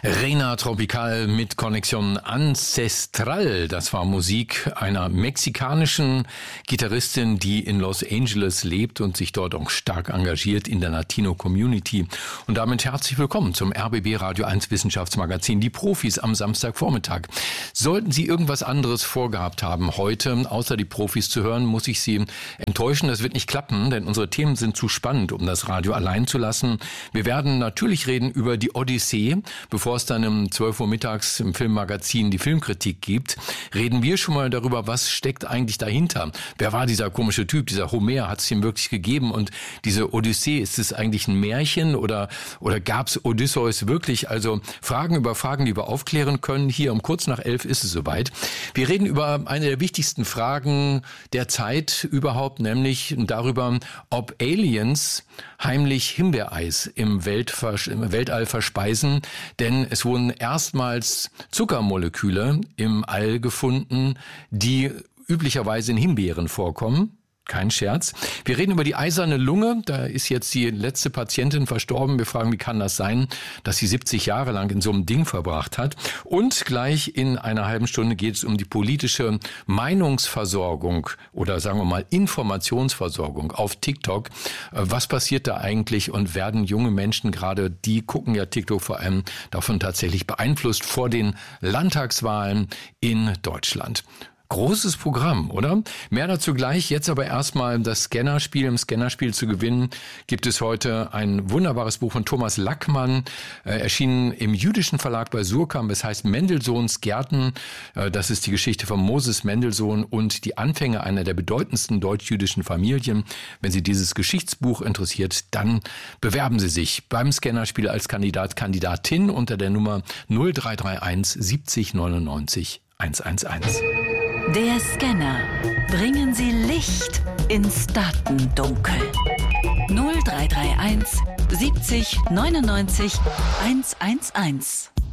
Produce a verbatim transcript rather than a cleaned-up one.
Reina Tropical mit Connexion Ancestral. Das war Musik einer mexikanischen Gitarristin, die in Los Angeles lebt und sich dort auch stark engagiert in der Latino-Community. Und damit herzlich willkommen zum R B B Radio eins Wissenschaftsmagazin, die Profis am Samstagvormittag. Sollten Sie irgendwas anderes vorgehabt haben heute, außer die Profis zu hören, muss ich Sie enttäuschen. Das wird nicht klappen, denn unsere Themen sind zu spannend, um das Radio allein zu lassen. Wir werden natürlich reden über die Odyssee. Bevor es dann um zwölf Uhr mittags im Filmmagazin die Filmkritik gibt, reden wir schon mal darüber, was steckt eigentlich dahinter. Wer war dieser komische Typ, dieser Homer, hat es ihm wirklich gegeben? Und diese Odyssee, ist es eigentlich ein Märchen oder, oder gab es Odysseus wirklich? Also Fragen über Fragen, die wir aufklären können. Hier um kurz nach elf ist es soweit. Wir reden über eine der wichtigsten Fragen der Zeit überhaupt, nämlich darüber, ob Aliens heimlich Himbeereis im, Weltver- im Weltall verspeisen. Denn es wurden erstmals Zuckermoleküle im All gefunden, die üblicherweise in Himbeeren vorkommen. Kein Scherz. Wir reden über die eiserne Lunge. Da ist jetzt die letzte Patientin verstorben. Wir fragen, wie kann das sein, dass sie siebzig Jahre lang in so einem Ding verbracht hat? Und gleich in einer halben Stunde geht es um die politische Meinungsversorgung oder sagen wir mal Informationsversorgung auf TikTok. Was passiert da eigentlich und werden junge Menschen, gerade die gucken ja TikTok vor allem, davon tatsächlich beeinflusst vor den Landtagswahlen in Deutschland? Großes Programm, oder? Mehr dazu gleich. Jetzt aber erstmal das Scannerspiel. Im Scannerspiel zu gewinnen gibt es heute ein wunderbares Buch von Thomas Lackmann, äh, erschienen im jüdischen Verlag bei Surkamp. Es heißt Mendelssohns Gärten. Äh, das ist die Geschichte von Moses Mendelssohn und die Anfänge einer der bedeutendsten deutsch-jüdischen Familien. Wenn Sie dieses Geschichtsbuch interessiert, dann bewerben Sie sich beim Scannerspiel als Kandidat, Kandidatin unter der Nummer null drei drei eins siebzig neunundneunzig hundertelf. Der Scanner. Bringen Sie Licht ins Datendunkel. null drei drei eins siebzig neunundneunzig hundertelf.